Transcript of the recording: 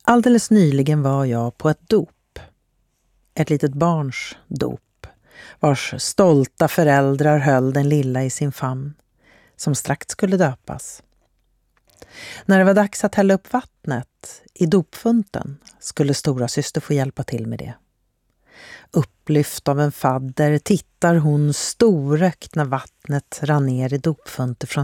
Alldeles nyligen var jag på ett dop. Ett litet barns dop, vars stolta föräldrar höll den lilla i sin famn, som strax skulle döpas. När det var dags att hälla upp vattnet i dopfunten skulle stora syster få hjälpa till med det. Upplyft av en fadder tittar hon storökt när vattnet rann ner i dopfunten från